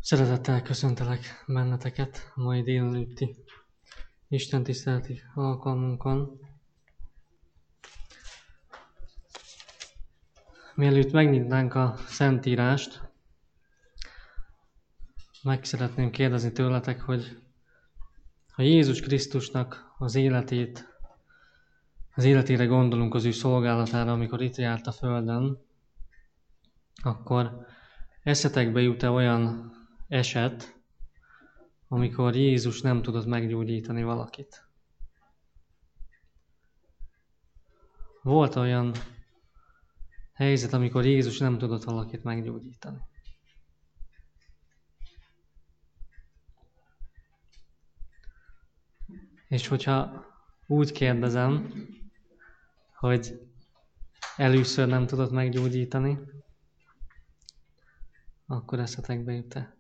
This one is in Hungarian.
Szeretettel köszöntelek benneteket a mai délelőtti Isten tiszteleti alkalmunkon. Mielőtt megnyitnánk a Szentírást, meg szeretném kérdezni tőletek, hogy ha Jézus Krisztusnak az életére gondolunk, az ő szolgálatára, amikor itt járt a Földön, akkor eszetekbe jut-e olyan eset, amikor Jézus nem tudott meggyógyítani valakit? Volt olyan helyzet, amikor Jézus nem tudott valakit meggyógyítani? És hogyha úgy kérdezem, hogy először nem tudott meggyógyítani, akkor eszetekbe jut-e?